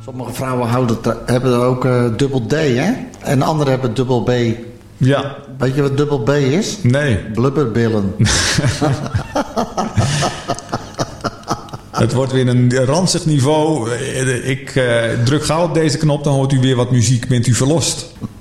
Sommige vrouwen hebben er ook dubbel D, hè? En anderen hebben dubbel B. Ja. Weet je wat dubbel B is? Nee. Blubberbillen. Het wordt weer een ranzig niveau. Ik druk gauw op deze knop, dan hoort u weer wat muziek. Bent u verlost?